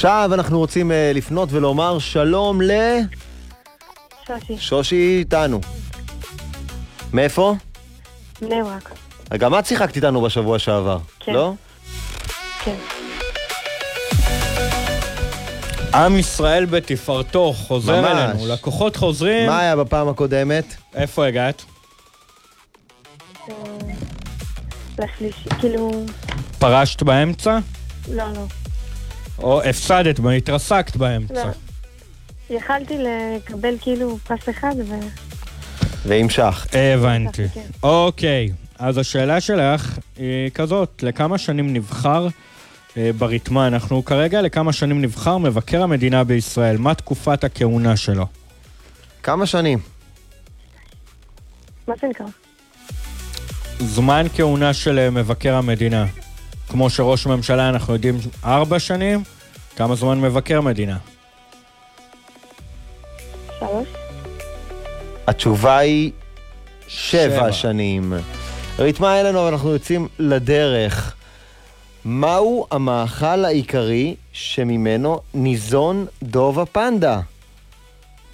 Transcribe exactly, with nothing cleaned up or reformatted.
עכשיו אנחנו רוצים uh, לפנות ולומר שלום ל... שושי. שושי איתנו. מאיפה? בני ברק. גם את שיחקת איתנו בשבוע שעבר, כן. לא? כן. עם ישראל בתפארתו חוזר ממש. אלינו, לקוחות חוזרים. מה היה בפעם הקודמת? איפה הגעת? אה, לשלישי, כאילו... פרשת באמצע? לא, לא. או הפסדת, התרסקת באמצע? לא. יכלתי לקבל כאילו פס אחד ו... והמשכת. הבנתי. כן. אוקיי, אז השאלה שלך היא כזאת, לכמה שנים נבחר אה, בריתמה? אנחנו כרגע לכמה שנים נבחר מבקר המדינה בישראל. מה תקופת הכהונה שלו? כמה שנים? מה זה נקרא? זמן כהונה של אה, מבקר המדינה. כמו שראש הממשלה אנחנו יודעים ארבע שנים, כמה זמן מבקר מדינה? שלוש? התשובה היא שבע, שבע. שנים. ריתמה אלינו, אבל אנחנו יוצאים לדרך. מהו המאכל העיקרי שממנו ניזון דוב הפנדה?